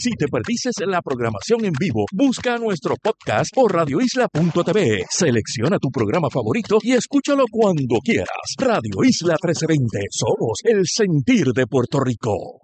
Si te perdiste la programación en vivo, busca nuestro podcast por radioisla.tv. Selecciona tu programa favorito y escúchalo cuando quieras. Radio Isla 1320. Somos el sentir de Puerto Rico.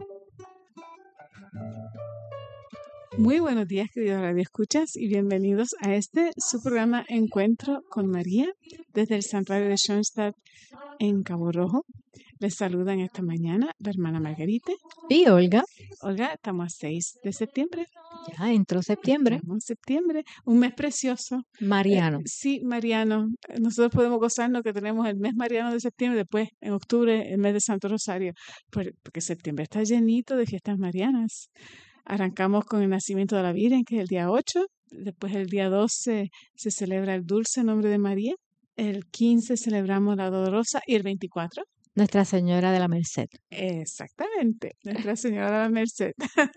Muy buenos días, queridos radioescuchas, y bienvenidos a su programa Encuentro con María desde el Santuario de Schoenstatt en Cabo Rojo. Les saludan esta mañana la hermana Margarita y Olga. Olga, estamos a 6 de septiembre. Ya entró septiembre. Estamos en septiembre, un mes precioso. Mariano. Sí, mariano. Nosotros podemos gozarnos que tenemos el mes mariano de septiembre, después en octubre el mes de Santo Rosario, porque septiembre está llenito de fiestas marianas. Arrancamos con el nacimiento de la Virgen, que es el día 8. Después el día 12 se celebra el dulce nombre de María. El 15 celebramos la Dolorosa y el 24 Nuestra Señora de la Merced. Exactamente, Nuestra Señora de la Merced.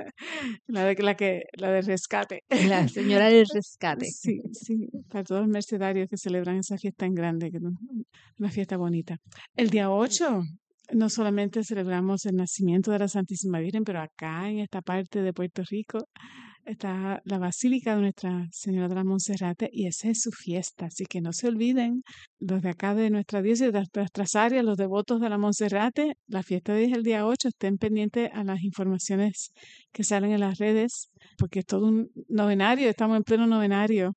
la del rescate. La Señora del Rescate. Sí, para todos los mercedarios que celebran esa fiesta tan grande, que una fiesta bonita. El día 8 no solamente celebramos el nacimiento de la Santísima Virgen, pero acá en esta parte de Puerto Rico está la Basílica de Nuestra Señora de la Monserrate y esa es su fiesta, así que no se olviden, los de acá de nuestra diócesis, de nuestras áreas, los devotos de la Monserrate, la fiesta de hoy es el día 8, estén pendientes a las informaciones que salen en las redes, porque es todo un novenario, estamos en pleno novenario.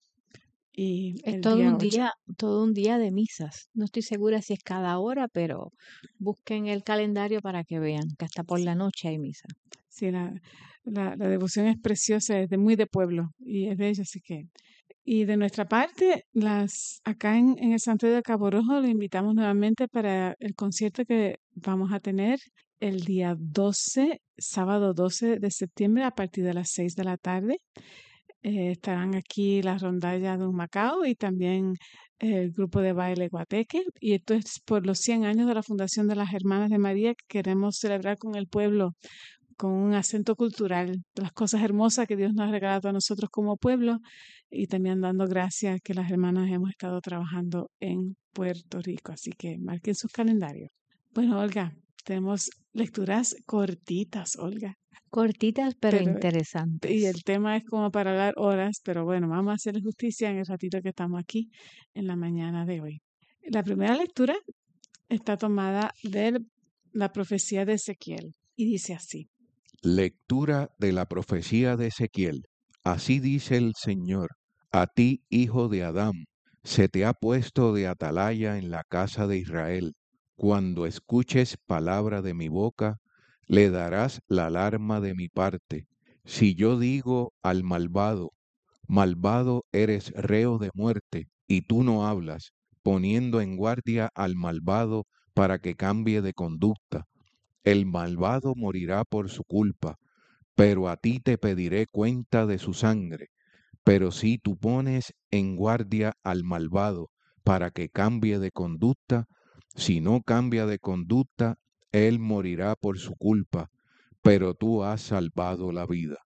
Y es todo un día de misas. No estoy segura si es cada hora, pero busquen el calendario para que vean que hasta por la noche hay misa. Sí, la devoción es preciosa, es muy de pueblo y es bella, así que. Y de nuestra parte, acá en el Santuario de Cabo Rojo, los invitamos nuevamente para el concierto que vamos a tener el día 12, sábado 12 de septiembre a partir de las 6 de la tarde. Estarán aquí la rondalla de un Macao y también el grupo de baile Guateque. Y esto es por los 100 años de la Fundación de las Hermanas de María que queremos celebrar con el pueblo, con un acento cultural, de las cosas hermosas que Dios nos ha regalado a nosotros como pueblo y también dando gracias que las hermanas hemos estado trabajando en Puerto Rico. Así que marquen sus calendarios. Bueno, Olga, tenemos lecturas cortitas, Olga. Cortitas pero interesantes. Y el tema es como para hablar horas, pero bueno, vamos a hacerle justicia en el ratito que estamos aquí en la mañana de hoy. La primera lectura está tomada de la profecía de Ezequiel y dice así. Lectura de la profecía de Ezequiel. Así dice el Señor: a ti, hijo de Adán, se te ha puesto de atalaya en la casa de Israel. Cuando escuches palabra de mi boca, le darás la alarma de mi parte. Si yo digo al malvado, malvado eres reo de muerte, y tú no hablas, poniendo en guardia al malvado para que cambie de conducta. El malvado morirá por su culpa, pero a ti te pediré cuenta de su sangre. Pero si tú pones en guardia al malvado para que cambie de conducta, si no cambia de conducta, él morirá por su culpa, pero tú has salvado la vida.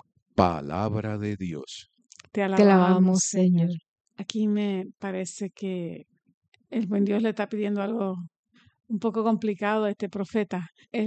Palabra de Dios. Te alabamos, Señor. Aquí me parece que el buen Dios le está pidiendo algo un poco complicado a este profeta. Él